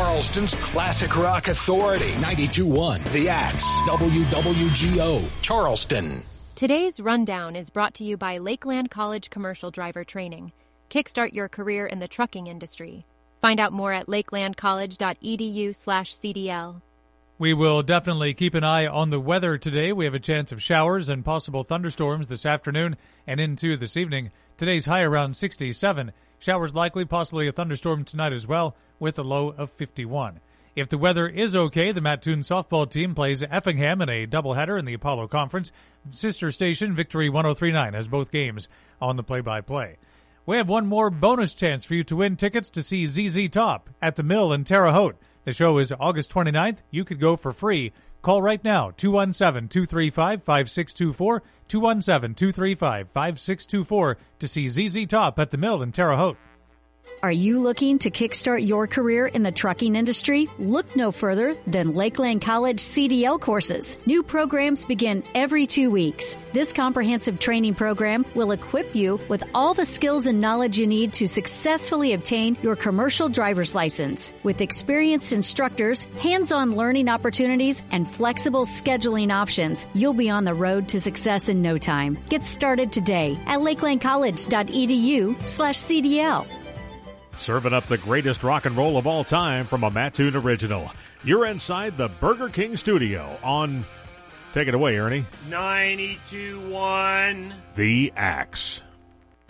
Charleston's classic rock authority. 92.1 The Axe, WWGO, Charleston. Today's rundown is brought to you by Lakeland College Commercial Driver Training. Kickstart your career in the trucking industry. Find out more at lakelandcollege.edu/CDL. We will definitely keep an eye on the weather today. We have a chance of showers and possible thunderstorms this afternoon and into this evening. Today's high around 67. Showers likely, possibly a thunderstorm tonight as well, with a low of 51. If the weather is okay, the Mattoon softball team plays Effingham in a doubleheader in the Apollo Conference. Sister station, Victory 103.9, has both games on the play-by-play. We have one more bonus chance for you to win tickets to see ZZ Top at the Mill in Terre Haute. The show is August 29th. You could go for free. Call right now, 217-235-5624, 217-235-5624 to see ZZ Top at the Mill in Terre Haute. Are you looking to kickstart your career in the trucking industry? Look no further than Lakeland College CDL courses. New programs begin every 2 weeks. This comprehensive training program will equip you with all the skills and knowledge you need to successfully obtain your commercial driver's license. With experienced instructors, hands-on learning opportunities, and flexible scheduling options, you'll be on the road to success in no time. Get started today at lakelandcollege.edu/CDL. Serving up the greatest rock and roll of all time from a Mattoon original. You're inside the Burger King studio on, take it away, Ernie. 92.1 The Axe.